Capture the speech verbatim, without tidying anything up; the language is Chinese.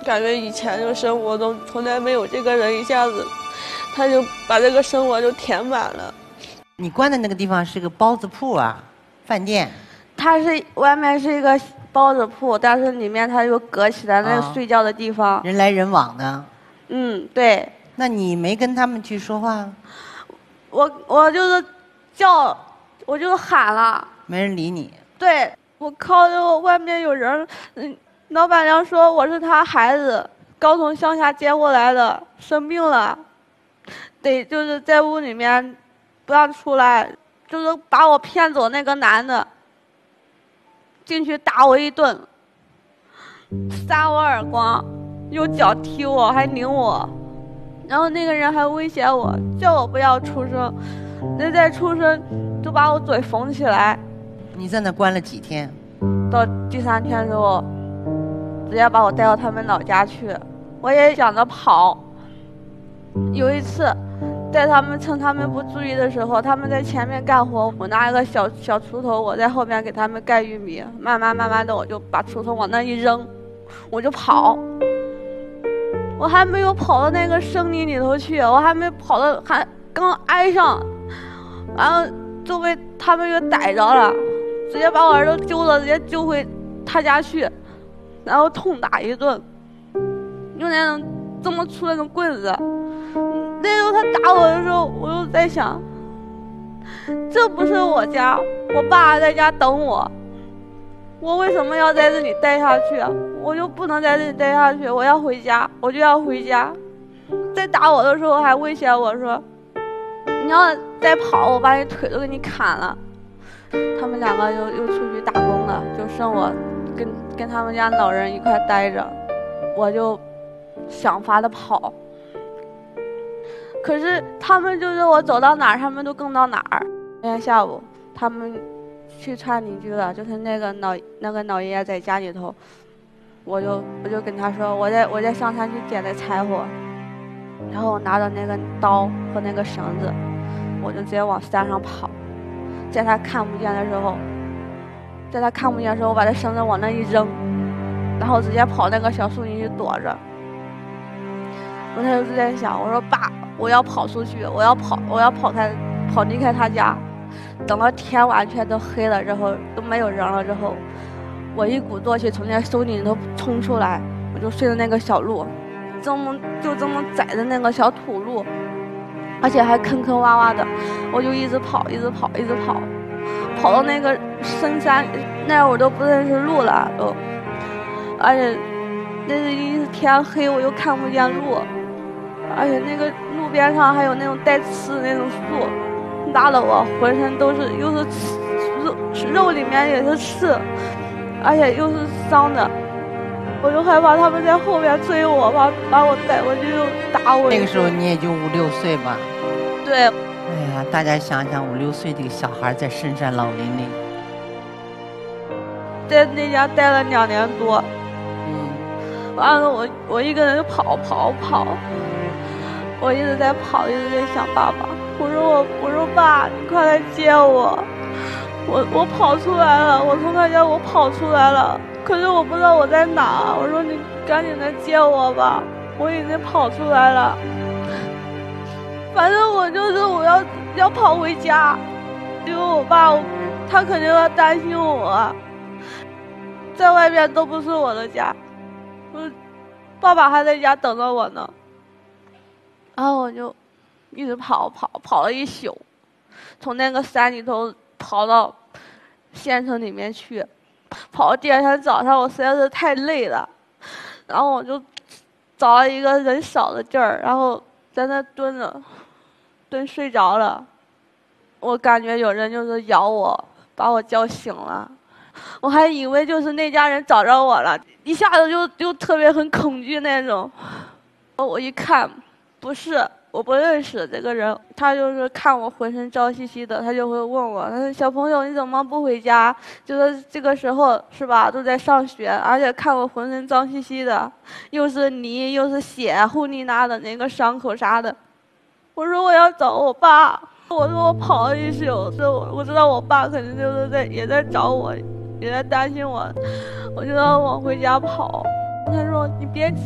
感觉以前的生活中从来没有这个人，一下子他就把这个生活就填满了。 你关的那个地方是个包子铺啊，饭店？ 它是外面是一个包子铺，但是里面它又隔起来那个睡觉的地方， 哦、人来人往的。 嗯，对。 那你没跟他们去说话？ 我我就是叫，我就喊了， 没人理你。 对，我靠着外面有人，嗯，老板娘说我是他孩子，刚从乡下接过来的，生病了，得就是在屋里面不让出来，就是把我骗走那个男的，进去打我一顿，扇我耳光，用脚踢我，还拧我。然后那个人还威胁我，叫我不要出声，那再出声就把我嘴缝起来。 你在那关了几天？ 到第三天的时候，直接把我带到他们老家去。我也想着跑。有一次，带他们趁他们不注意的时候，他们在前面干活，我拿一个小小锄头，我在后面给他们盖玉米。慢慢慢慢的，我就把锄头往那一扔，我就跑。我还没有跑到那个森林里头去，我还没跑到，还刚挨上，完了就被他们给逮着了，直接把我儿子揪了，直接揪回他家去，然后痛打一顿，用那种这么粗那种棍子。那时候他打我的时候，我就在想，这不是我家，我爸还在家等我，我为什么要在这里待下去啊？我就不能在这里待下去，我要回家，我就要回家。在打我的时候还威胁我说，你要再跑，我把你腿都给你砍了。他们两个又又出去打工了，就剩我跟跟他们家老人一块待着，我就想法的跑。可是他们就是我走到哪儿，他们都跟到哪儿。那天下午，他们去串邻居了，就是那个老那个老爷爷在家里头，我就我就跟他说，我在我在上山去捡的柴火，然后我拿着那个刀和那个绳子，我就直接往山上跑。在他看不见的时候，在他看不见的时候，我把这绳子往那一扔，然后直接跑那个小树林去躲着。我那时候就在想，我说爸，我要跑出去，我要跑，我要跑开，跑离开他家。等到天完全都黑了之后，都没有人了之后，我一鼓作气从那树林里头冲出来，我就顺着那个小路，这么就这么窄的那个小土路，而且还坑坑洼洼的，我就一直跑，一直跑，一直跑，跑到那个深山，那我都不认识路了都，而且那是一天黑，我又看不见路。而且那个路边上还有那种带刺的那种树，拉得我浑身都是，又是刺肉，肉里面也是刺，而且又是伤的。我就害怕他们在后面追我，把把我逮过去又打我。 那个时候你也就五六岁吧？ 对。 哎呀，大家想想，五六岁这个小孩在深山老林里， 在那家待了两年多。 嗯。 完了，我我一个人跑跑跑。我一直在跑，一直在想爸爸。我说我，我说爸，你快来接我！我我跑出来了，我从他家我跑出来了，可是我不知道我在哪。我说你赶紧来接我吧，我已经跑出来了。反正我就是我要要跑回家，因为我爸他肯定要担心我，在外面都不是我的家，我爸爸还在家等着我呢。然后我就一直跑跑跑了一宿，从那个山里头跑到县城里面去，跑到第二天早上我实在是太累了，然后我就找了一个人少的地儿，然后在那蹲着，蹲睡着了。我感觉有人就是咬我，把我叫醒了，我还以为就是那家人找着我了，一下子就就特别很恐惧那种。我一看。不是，我不认识这个人，他就是看我浑身脏兮兮的，他就会问我，他说小朋友你怎么不回家？就是这个时候是吧，都在上学，而且看我浑身脏兮兮的，又是泥又是血，呼哩啦的那个伤口啥的。我说我要找我爸，我说我跑了一宿，我我知道我爸肯定就是在也在找我，也在担心我，我就要往回家跑。他说你别急。